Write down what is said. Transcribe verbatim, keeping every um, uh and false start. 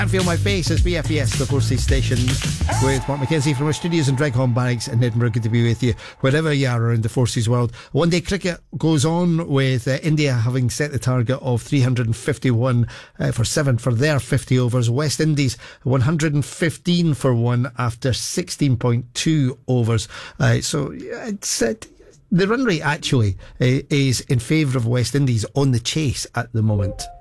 Can't Feel My Face. It's B F E S, the Forces station, with Mark McKenzie from our studios in Dreghorn Barracks in Edinburgh. Good to be with you wherever you are around the Forces world. One day cricket goes on with uh, India having set the target of three hundred fifty-one uh, for seven for their fifty overs. West Indies one hundred fifteen for one after sixteen point two overs. Uh, so it's uh, the run rate actually uh, is in favour of West Indies on the chase at the moment.